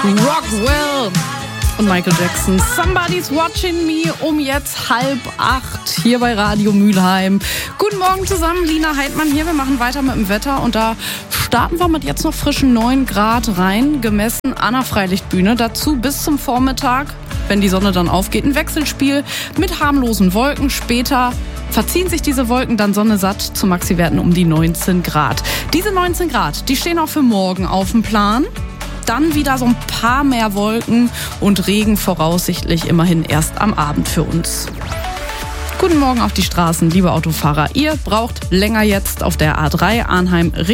Rockwell und Michael Jackson. Somebody's watching me um jetzt 7:30 hier bei Radio Mülheim. Guten Morgen zusammen, Lina Heidmann hier. Wir machen weiter mit dem Wetter und da starten wir mit jetzt noch frischen 9 Grad rein, gemessen an der Freilichtbühne. Dazu bis zum Vormittag, wenn die Sonne dann aufgeht, ein Wechselspiel mit harmlosen Wolken. Später verziehen sich diese Wolken dann sonnesatt zu Maxiwerten um die 19 Grad. Diese 19 Grad, die stehen auch für morgen auf dem Plan. Dann wieder so ein paar mehr Wolken und Regen voraussichtlich immerhin erst am Abend für uns. Guten Morgen auf die Straßen, liebe Autofahrer. Ihr braucht länger jetzt auf der A3 Arnheim